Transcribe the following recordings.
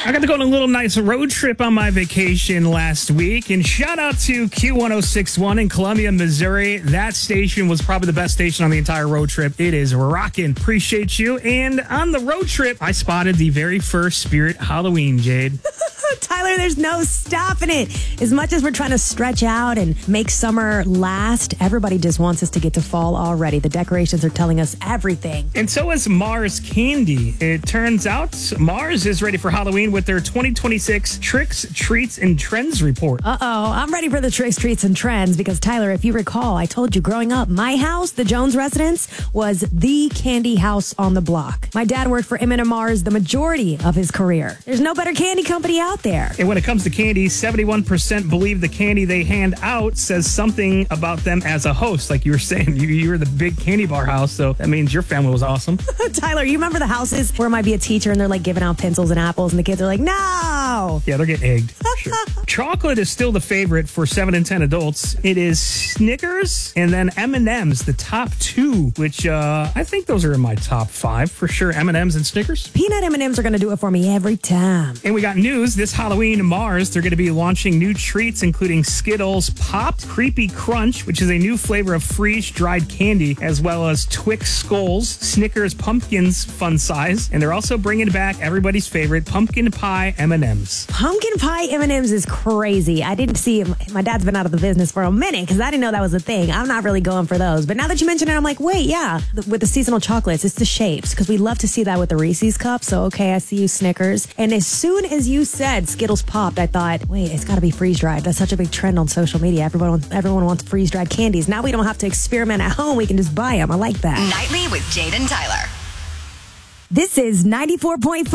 I got to go on a little nice road trip on my vacation last week, and shout out to Q1061 in Columbia, Missouri. That station was probably the best station on the entire road trip. It is rocking. Appreciate you. And on the road trip, I spotted the very first Spirit Halloween, Jade. Tyler, there's no stopping it. As much as we're trying to stretch out and make summer last, everybody just wants us to get to fall already. The decorations are telling us everything. And so is Mars Candy. It turns out Mars is ready for Halloween with their 2026 Tricks, Treats, and Trends report. I'm ready for the tricks, treats, and trends because, Tyler, if you recall, I told you growing up, my house, the Jones residence, was the candy house on the block. My dad worked for M&M Mars the majority of his career. There's no better candy company out there. And when it comes to candy, 71% believe the candy they hand out says something about them as a host. Like you were saying, you were the big candy bar house, so that means your family was awesome. Tyler, you remember the houses where it might be a teacher and they're like giving out pencils and apples and the kids are like, no! Yeah, they're getting egged. Sure. Chocolate is still the favorite for 7 and 10 adults. It is Snickers and then M&M's, the top two, which I think those are in my top 5 for sure. M&M's and Snickers. Peanut M&M's are going to do it for me every time. And we got news this Halloween. Mars, they're going to be launching new treats, including Skittles Popped Creepy Crunch, which is a new flavor of freeze-dried candy, as well as Twix Skulls, Snickers Pumpkins Fun Size, and they're also bringing back everybody's favorite Pumpkin Pie M&Ms. Pumpkin Pie M&Ms is crazy. I didn't see him. My dad's been out of the business for a minute because I didn't know that was a thing. I'm not really going for those. But now that you mention it, I'm like, wait, yeah. With the seasonal chocolates, it's the shapes because we love to see that with the Reese's cup. So, okay, I see you, Snickers. And as soon as you said Skittles Popped, I thought, wait, it's got to be freeze-dried. That's such a big trend on social media. Everyone wants freeze-dried candies. Now we don't have to experiment at home. We can just buy them. I like that. Nightly with Jade and Tyler. This is 94.5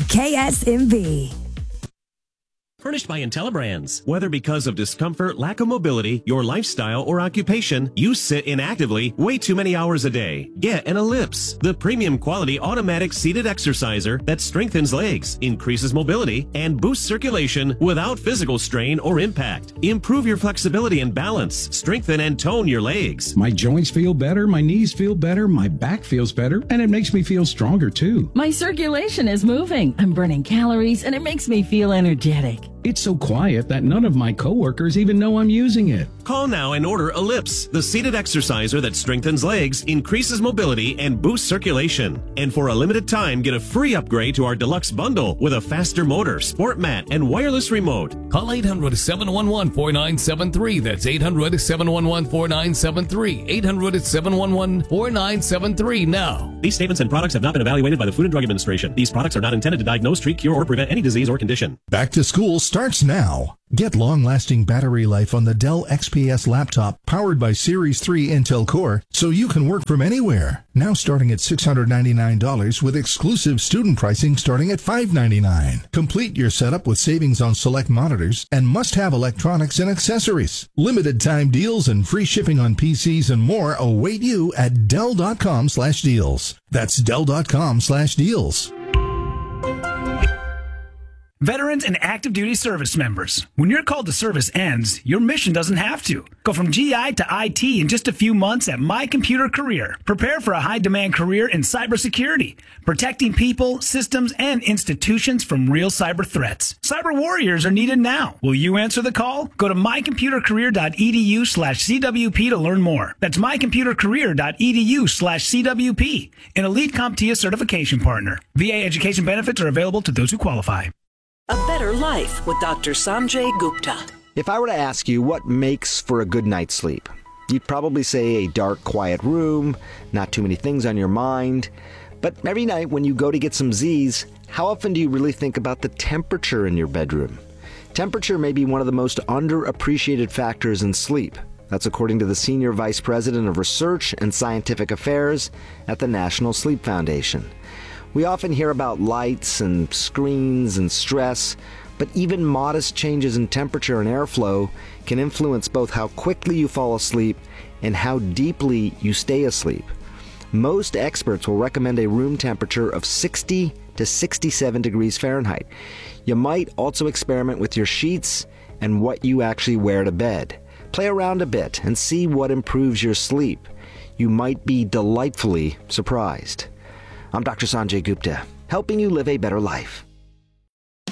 KSMV. Furnished by IntelliBrands. Whether because of discomfort, lack of mobility, your lifestyle, or occupation, you sit inactively way too many hours a day. Get an Ellipse, the premium quality automatic seated exerciser that strengthens legs, increases mobility, and boosts circulation without physical strain or impact. Improve your flexibility and balance, strengthen and tone your legs. My joints feel better, my knees feel better, my back feels better, and it makes me feel stronger too. My circulation is moving. I'm burning calories, and it makes me feel energetic. It's so quiet that none of my coworkers even know I'm using it. Call now and order Ellipse, the seated exerciser that strengthens legs, increases mobility, and boosts circulation. And for a limited time, get a free upgrade to our deluxe bundle with a faster motor, sport mat, and wireless remote. Call 800-711-4973. That's 800-711-4973. 800-711-4973 now. These statements and products have not been evaluated by the Food and Drug Administration. These products are not intended to diagnose, treat, cure, or prevent any disease or condition. Back to school starts now. Get long-lasting battery life on the Dell XPS laptop powered by Series 3 Intel Core so you can work from anywhere. Now starting at $699 with exclusive student pricing starting at $599. Complete your setup with savings on select monitors and must-have electronics and accessories. Limited time deals and free shipping on PCs and more await you at Dell.com/deals. That's Dell.com/deals. Veterans and active duty service members. When your call to service ends, your mission doesn't have to. Go from GI to IT in just a few months at My Computer Career. Prepare for a high-demand career in cybersecurity, protecting people, systems, and institutions from real cyber threats. Cyber warriors are needed now. Will you answer the call? Go to mycomputercareer.edu/CWP to learn more. That's mycomputercareer.edu/CWP, an elite CompTIA certification partner. VA education benefits are available to those who qualify. A Better Life with Dr. Sanjay Gupta. If I were to ask you what makes for a good night's sleep, you'd probably say a dark, quiet room, not too many things on your mind. But every night when you go to get some Z's, how often do you really think about the temperature in your bedroom? Temperature may be one of the most underappreciated factors in sleep. That's according to the Senior Vice President of Research and Scientific Affairs at the National Sleep Foundation. We often hear about lights and screens and stress, but even modest changes in temperature and airflow can influence both how quickly you fall asleep and how deeply you stay asleep. Most experts will recommend a room temperature of 60 to 67 degrees Fahrenheit. You might also experiment with your sheets and what you actually wear to bed. Play around a bit and see what improves your sleep. You might be delightfully surprised. I'm Dr. Sanjay Gupta, helping you live a better life.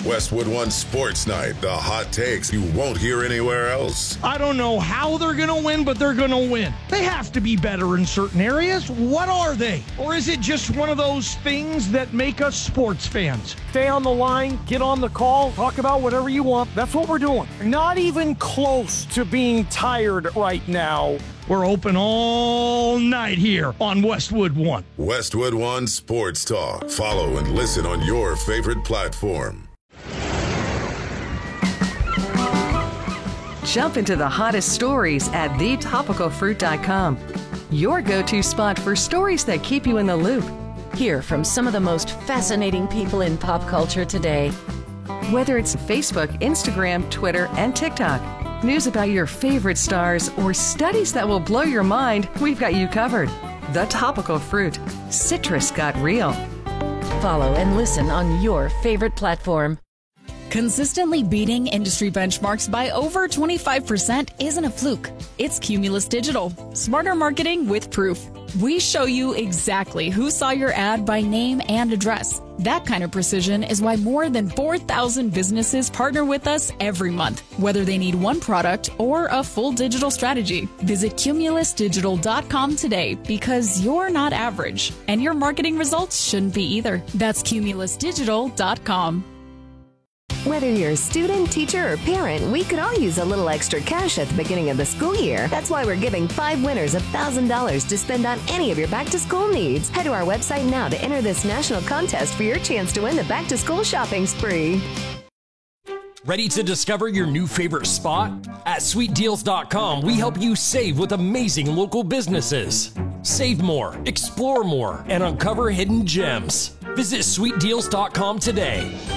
Westwood One Sports Night, the hot takes you won't hear anywhere else. I don't know how they're going to win, but they're going to win. They have to be better in certain areas. What are they? Or is it just one of those things that make us sports fans? Stay on the line, get on the call, talk about whatever you want. That's what we're doing. Not even close to being tired right now. We're open all night here on Westwood One. Westwood One Sports Talk. Follow and listen on your favorite platform. Jump into the hottest stories at thetopicalfruit.com. Your go-to spot for stories that keep you in the loop. Hear from some of the most fascinating people in pop culture today. Whether it's Facebook, Instagram, Twitter, and TikTok, news about your favorite stars, or studies that will blow your mind, we've got you covered. The Topical Fruit. Citrus got real. Follow and listen on your favorite platform. Consistently beating industry benchmarks by over 25% isn't a fluke. It's Cumulus Digital. Smarter marketing with proof. We show you exactly who saw your ad by name and address. That kind of precision is why more than 4,000 businesses partner with us every month, whether they need one product or a full digital strategy. Visit cumulusdigital.com today because you're not average, and your marketing results shouldn't be either. That's cumulusdigital.com. Whether you're a student, teacher, or parent, we could all use a little extra cash at the beginning of the school year. That's why we're giving 5 winners $1,000 to spend on any of your back-to-school needs. Head to our website now to enter this national contest for your chance to win the back-to-school shopping spree. Ready to discover your new favorite spot? At SweetDeals.com, we help you save with amazing local businesses. Save more, explore more, and uncover hidden gems. Visit SweetDeals.com today.